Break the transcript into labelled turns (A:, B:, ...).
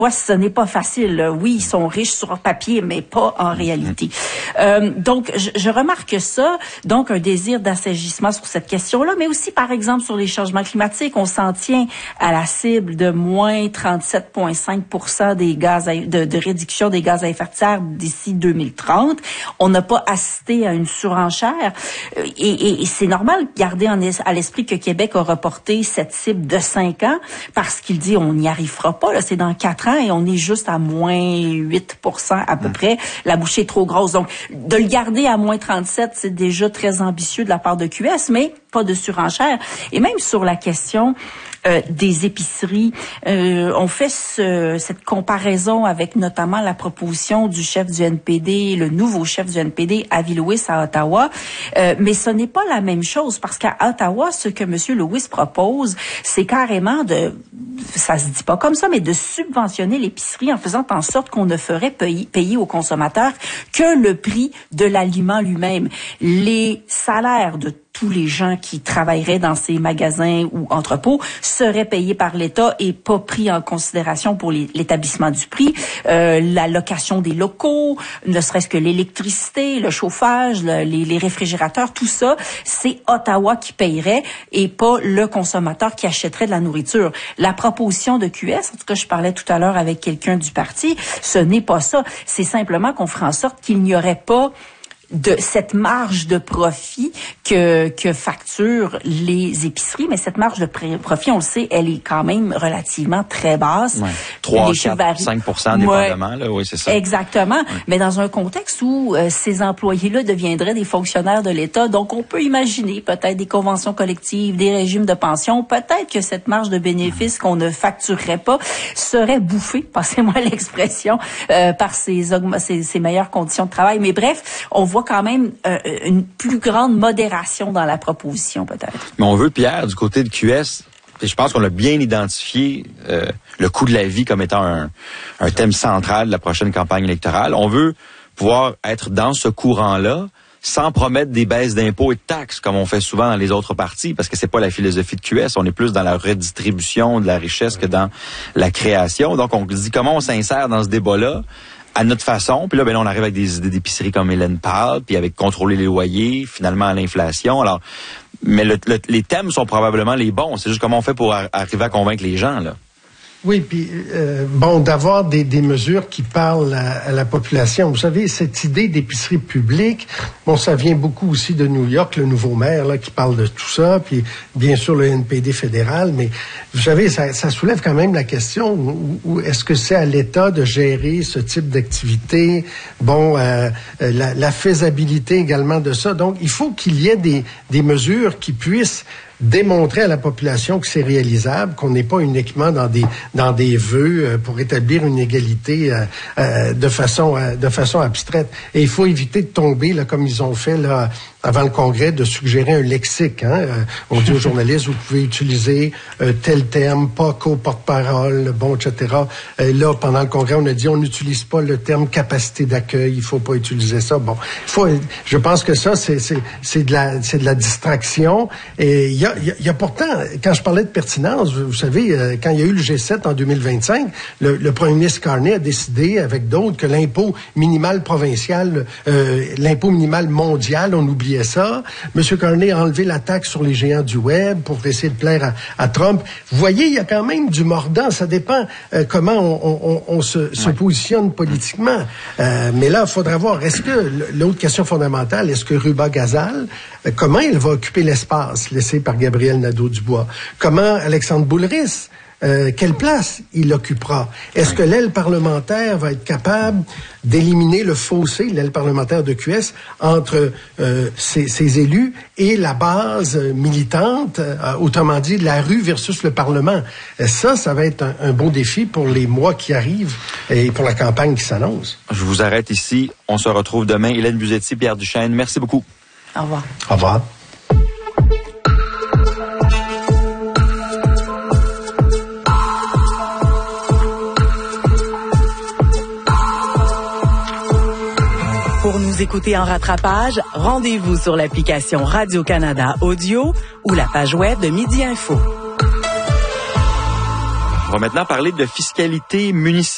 A: ce n'est pas facile. Là. Oui, ils sont riches sur papier, mais pas en réalité. Donc, je remarque ça. Donc, un désir d'assagissement sur cette question-là, mais aussi, par exemple, sur les changements climatiques. On s'en tient à la cible de moins 37,5% des gaz de réduction des gaz à effet de serre d'ici 2030. On n'a pas assisté à une surenchère. Et c'est normal de garder à l'esprit que Québec a reporté cette cible de 5 ans parce qu'il dit on n'y arrivera pas. Là, c'est dans 4 ans et on est juste à moins 8% à peu près. La bouchée est trop grosse. Donc, de le garder à moins 37, c'est déjà très ambitieux de la part de QS, mais pas de surenchère. Et même sur la question des épiceries, on fait cette comparaison avec notamment la proposition du chef du NPD, le nouveau chef du NPD, Avi Lewis à Ottawa. Mais ce n'est pas la même chose parce qu'à Ottawa, ce que M. Lewis propose, c'est carrément ça se dit pas comme ça, mais de subventionner l'épicerie en faisant en sorte qu'on ne ferait payer aux consommateurs que le prix de l'aliment lui-même. Les salaires de tous les gens qui travailleraient dans ces magasins ou entrepôts seraient payés par l'État et pas pris en considération pour l'établissement du prix. La location des locaux, ne serait-ce que l'électricité, le chauffage, les réfrigérateurs, tout ça, c'est Ottawa qui payerait et pas le consommateur qui achèterait de la nourriture. La proposition de QS, en tout cas je parlais tout à l'heure avec quelqu'un du parti, ce n'est pas ça. C'est simplement qu'on fera en sorte qu'il n'y aurait pas de cette marge de profit que facturent les épiceries, mais cette marge de profit, on le sait, elle est quand même relativement très basse.
B: Ouais. 3, 4, 5% dépendamment, là, oui, c'est ça.
A: Exactement. Ouais. Mais dans un contexte où ces employés-là deviendraient des fonctionnaires de l'État, donc on peut imaginer peut-être des conventions collectives, des régimes de pension, peut-être que cette marge de bénéfice qu'on ne facturerait pas serait bouffée, passez-moi l'expression, par ces meilleures conditions de travail. Mais bref, on voit quand même une plus grande modération dans la proposition, peut-être.
B: Mais on veut, Pierre, du côté de QS, et je pense qu'on a bien identifié le coût de la vie comme étant un thème central de la prochaine campagne électorale. On veut pouvoir être dans ce courant-là sans promettre des baisses d'impôts et de taxes, comme on fait souvent dans les autres partis, parce que c'est pas la philosophie de QS. On est plus dans la redistribution de la richesse que dans la création. Donc, on se dit comment on s'insère dans ce débat-là à notre façon. Puis là, on arrive avec des idées d'épicerie comme Hélène parle, puis avec contrôler les loyers, finalement à l'inflation. Alors, mais les thèmes sont probablement les bons. C'est juste comment on fait pour arriver à convaincre les gens, là.
C: Oui, puis d'avoir des mesures qui parlent à la population. Vous savez, cette idée d'épicerie publique, ça vient beaucoup aussi de New York, le nouveau maire là qui parle de tout ça, puis bien sûr le NPD fédéral, mais vous savez, ça soulève quand même la question où est-ce que c'est à l'État de gérer ce type d'activité, la faisabilité également de ça. Donc, il faut qu'il y ait des mesures qui puissent démontrer à la population que c'est réalisable, qu'on n'est pas uniquement dans des vœux pour établir une égalité de façon abstraite. Et il faut éviter de tomber là comme ils ont fait là avant le Congrès de suggérer un lexique. On dit aux journalistes, vous pouvez utiliser tel terme, pas qu'au porte-parole, etc. Là, pendant le Congrès, on a dit, on n'utilise pas le terme capacité d'accueil, il faut pas utiliser ça. Je pense que ça, c'est de la distraction. Et il y a pourtant, quand je parlais de pertinence, vous savez, quand il y a eu le G7 en 2025, le premier ministre Carney a décidé, avec d'autres, que l'impôt minimal provincial, l'impôt minimal mondial, on oublie ça. M. Carney a enlevé la taxe sur les géants du web pour essayer de plaire à Trump. Vous voyez, il y a quand même du mordant. Ça dépend comment on se positionne politiquement. Mais là, il faudra voir, est-ce que, l'autre question fondamentale, est-ce que Ruba-Gazal, comment il va occuper l'espace laissé par Gabriel Nadeau-Dubois? Comment Alexandre Boulris, quelle place il occupera? Est-ce que l'aile parlementaire va être capable d'éliminer le fossé, l'aile parlementaire de QS, entre ses élus et la base militante, autrement dit, la rue versus le Parlement? Ça va être un beau défi pour les mois qui arrivent et pour la campagne qui s'annonce.
B: Je vous arrête ici. On se retrouve demain. Hélène Buzetti, Pierre Duchesne, merci beaucoup.
A: Au revoir.
C: Au revoir.
D: Pour nous écouter en rattrapage, rendez-vous sur l'application Radio-Canada Audio ou la page web de Midi Info.
B: On va maintenant parler de fiscalité municipale.